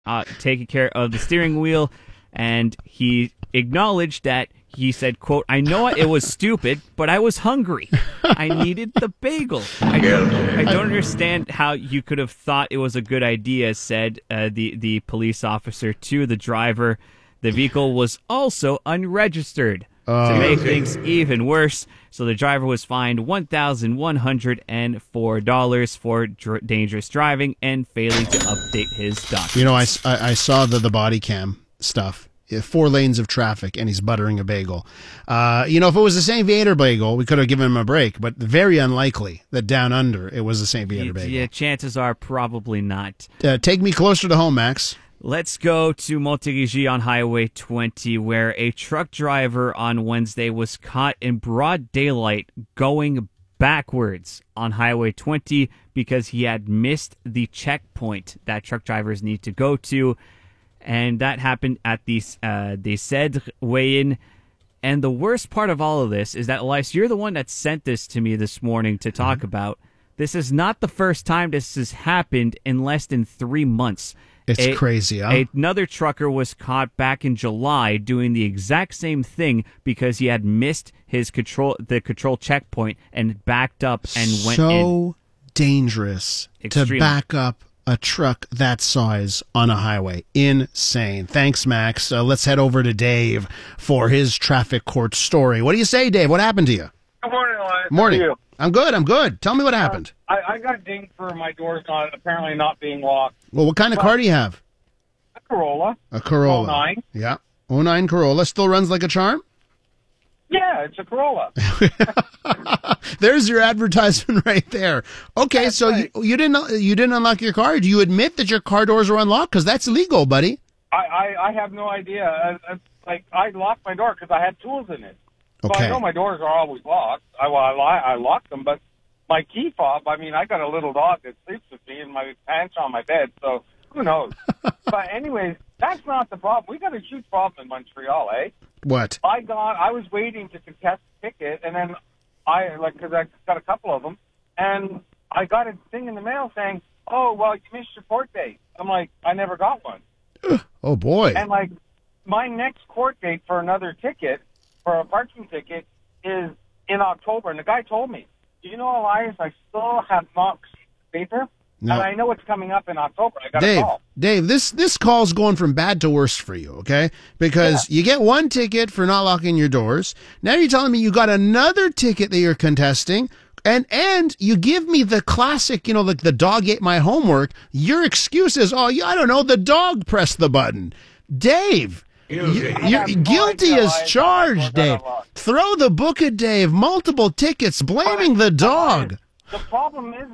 taking care of the steering wheel, and he acknowledged that he said, quote, "I know it was stupid, but I was hungry. I needed the bagel. I don't understand how you could have thought it was a good idea," said the police officer to the driver. The vehicle was also unregistered. To make things even worse, so the driver was fined $1,104 for dangerous driving and failing to update his documents. You know, I saw the body cam stuff. 4 lanes of traffic, and he's buttering a bagel. If it was the St. Viator bagel, we could have given him a break, but very unlikely that down under it was the St. Viator bagel. Yeah, chances are probably not. Take me closer to home, Max. Let's go to Montérégie on Highway 20, where a truck driver on Wednesday was caught in broad daylight going backwards on Highway 20 because he had missed the checkpoint that truck drivers need to go to. And that happened at the Cèdre weigh-in. And the worst part of all of this is that, Elias, you're the one that sent this to me this morning to talk about. This is not the first time this has happened in less than 3 months. It's crazy, huh? Another trucker was caught back in July doing the exact same thing because he had missed the control checkpoint and backed up and went in. So dangerous to back up a truck that size on a highway. Insane. Thanks, Max. Let's head over to Dave for his traffic court story. What do you say, Dave? What happened to you? Good morning, Elias. Morning. How are you? I'm good. Tell me what happened. I got dinged for my doors apparently not being locked. Well, what kind of car do you have? A Corolla. A Corolla. 09. Yeah. 09 Corolla. Still runs like a charm? Yeah, it's a Corolla. There's your advertisement right there. Okay, That's so right. you didn't unlock your car. Do you admit that your car doors were unlocked? Because that's illegal, buddy. I have no idea. I locked my door because I had tools in it. So Okay. I know my doors are always locked. I locked them, but my key fob, I got a little dog that sleeps with me and my pants on my bed, so who knows? But anyways, that's not the problem. We got a huge problem in Montreal, eh? What? I was waiting to contest the ticket, and then because I got a couple of them, and I got a thing in the mail saying, "Oh, well, you missed your court date." I'm like, I never got one. Oh, boy. And my next court date for another ticket, for a parking ticket, is in October. And the guy told me, "Do you know, Elias, I still have not received the paper, No. and I know it's coming up in October. I got a call." Dave, this call's going from bad to worse for you, okay? Because you get one ticket for not locking your doors. Now you're telling me you got another ticket that you're contesting, and you give me the classic, like the dog ate my homework. Your excuse is, I don't know, the dog pressed the button. Dave, you're guilty as charged, Dave. Throw the book at Dave. Multiple tickets blaming the dog. The problem is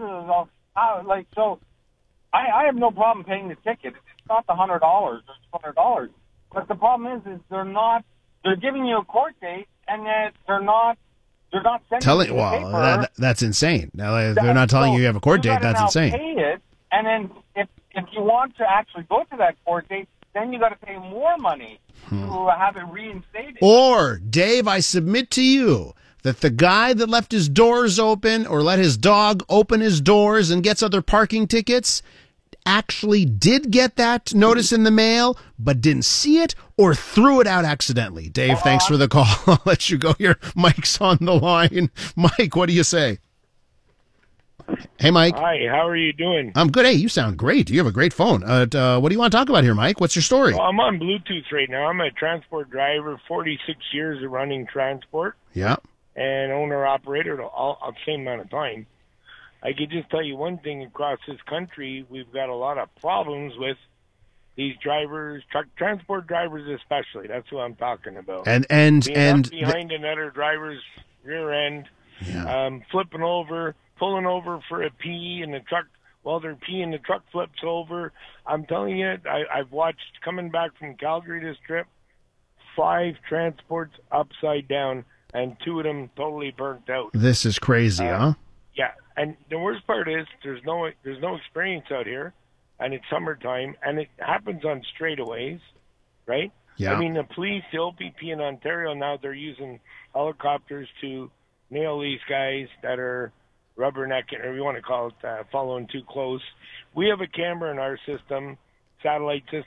I have no problem paying the ticket. It's not the $100 or $200. But the problem is they're giving you a court date, and that they're not sending you the paper. That's insane. Now, they're not telling you have a court date. That's insane. Pay it, and then if you want to actually go to that court date, then you got to pay more money to have it reinstated. Or, Dave, I submit to you that the guy that left his doors open or let his dog open his doors and gets other parking tickets actually did get that notice in the mail, but didn't see it or threw it out accidentally. Dave, thanks for the call. I'll let you go here. Mike's on the line. Mike, what do you say? Hey, Mike. Hi, how are you doing? I'm good. Hey, you sound great. You have a great phone. What do you want to talk about here, Mike? What's your story? Well, I'm on Bluetooth right now. I'm a transport driver, 46 years of running transport. Yeah. And owner-operator the same amount of time. I could just tell you one thing, across this country, we've got a lot of problems with these drivers, transport drivers especially. That's who I'm talking about. And behind another driver's rear end, flipping over, pulling over for a pee, and the truck, while they're peeing, the truck flips over. I'm telling you, I've watched, coming back from Calgary this trip, 5 transports upside down, and 2 of them totally burnt out. This is crazy, huh? Yeah, and the worst part is there's no experience out here, and it's summertime, and it happens on straightaways, right? Yeah. I mean, the police, the OPP in Ontario now, they're using helicopters to nail these guys that are rubbernecking, or you want to call it following too close. We have a camera in our system satellite system